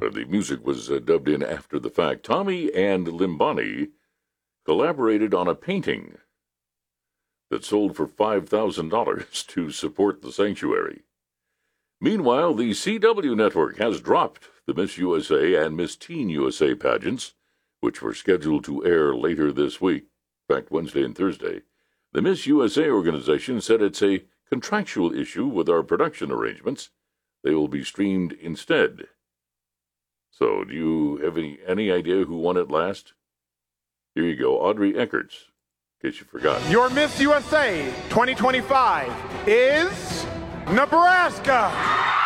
The music was dubbed in after the fact. Tommy and Limbani collaborated on a painting that sold for $5,000 to support the sanctuary. Meanwhile, the CW network has dropped the Miss USA and Miss Teen USA pageants, which were scheduled to air later this week, in fact, Wednesday and Thursday. The Miss USA organization said it's a contractual issue with our production arrangements. They will be streamed instead. So, do you have any idea who won it last? Here you go, Audrey Eckerts, in case you forgot. Your Miss USA 2025 is Nebraska.